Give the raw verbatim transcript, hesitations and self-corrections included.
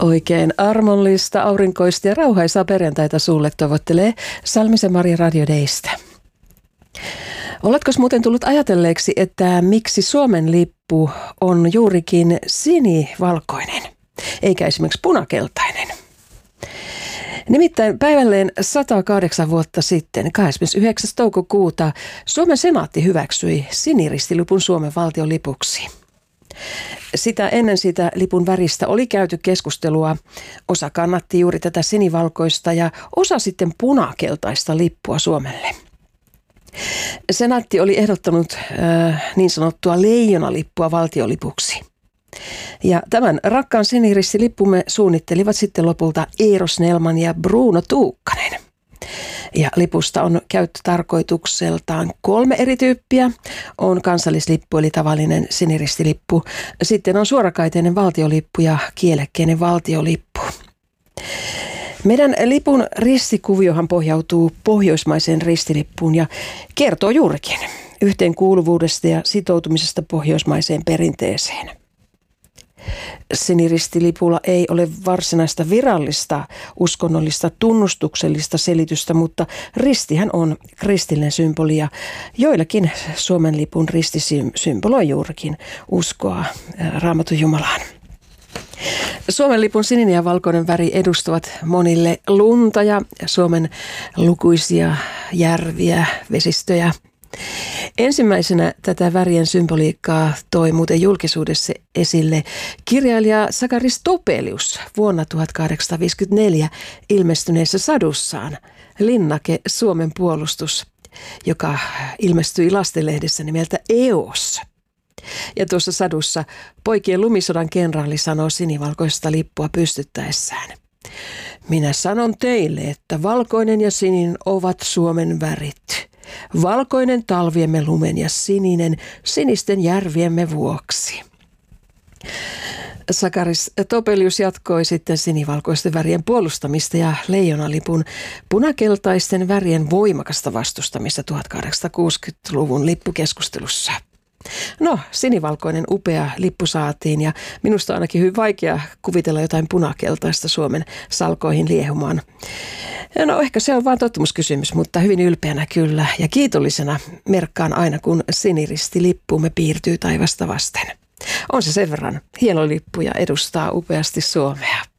Oikein armollista, aurinkoista ja rauhaisaa perjantaita sulle toivottelee Salmisen Maria Radio Daystä. Oletko muuten tullut ajatelleeksi, että miksi Suomen lippu on juurikin sinivalkoinen, eikä esimerkiksi punakeltainen? Nimittäin päivälleen sata kahdeksan vuotta sitten, kahdeskymmenesyhdeksäs toukokuuta, Suomen senaatti hyväksyi siniristilipun Suomen valtion lipuksi. Sitä ennen sitä lipun väristä oli käyty keskustelua. Osa kannatti juuri tätä sinivalkoista ja osa sitten punakeltaista lippua Suomelle. Senaatti oli ehdottanut äh, niin sanottua leijonalippua valtiolipuksi. Ja tämän rakkaan siniristilippumme suunnittelivat sitten lopulta Eero Snellman ja Bruno Tuukkanen. Ja lipusta on käyttötarkoitukseltaan kolme eri tyyppiä. On kansallislippu eli tavallinen siniristilippu. Sitten on suorakaiteinen valtiolippu ja kielekkeinen valtiolippu. Meidän lipun ristikuviohan pohjautuu pohjoismaiseen ristilippuun ja kertoo juurikin yhteenkuuluvuudesta ja sitoutumisesta pohjoismaiseen perinteeseen. Siniristilipulla ei ole varsinaista virallista uskonnollista tunnustuksellista selitystä, mutta ristihän on kristillinen symboli ja joillakin Suomen lipun risti symboloi juurikin uskoa Raamatun Jumalaan. Suomen lipun sininen ja valkoinen väri edustavat monille lunta ja Suomen lukuisia järviä, vesistöjä. Ensimmäisenä tätä värien symboliikkaa toi muuten julkisuudessa esille kirjailija Sakaris Topelius vuonna tuhatkahdeksansataaviisikymmentäneljä ilmestyneessä sadussaan Linnake Suomen puolustus, joka ilmestyi lastenlehdessä nimeltä Eos. Ja tuossa sadussa poikien lumisodan kenraali sanoo sinivalkoista lippua pystyttäessään: "Minä sanon teille, että valkoinen ja sininen ovat Suomen värit. Valkoinen talviemme lumen ja sininen sinisten järviemme vuoksi." Sakaris Topelius jatkoi sitten sinivalkoisten värien puolustamista ja leijonalipun punakeltaisten värien voimakasta vastustamista tuhatkahdeksansataakuusikymmentäluvun lippukeskustelussa. No, sinivalkoinen upea lippu saatiin ja minusta on ainakin hyvin vaikea kuvitella jotain punakeltaista Suomen salkoihin liehumaan. No ehkä se on vain tottumuskysymys, mutta hyvin ylpeänä kyllä ja kiitollisena merkkaan aina, kun siniristilippuumme piirtyy taivasta vasten. On se sen verran hieno lippu ja edustaa upeasti Suomea.